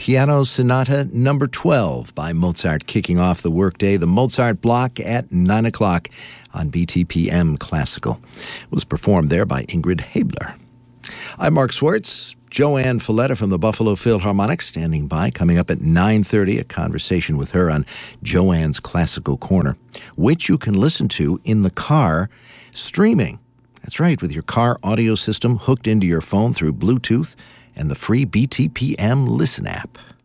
Piano Sonata Number 12 by Mozart, kicking off the workday. The Mozart block at 9 o'clock on BTPM Classical. It was performed there by Ingrid Habler. I'm Mark Swartz. Joanne Folletta from the Buffalo Philharmonic standing by. Coming up at 9:30, a conversation with her on Joanne's Classical Corner, which you can listen to in the car streaming. That's right, with your car audio system hooked into your phone through Bluetooth and the free BTPM Listen app.